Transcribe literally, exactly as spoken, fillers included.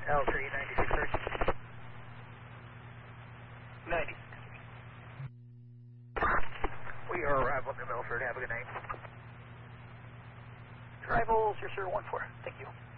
L three, ninety-six hertz. ninety. We are arrival in New Milford. Have a good night. Arrival zero zero one four. Thank you.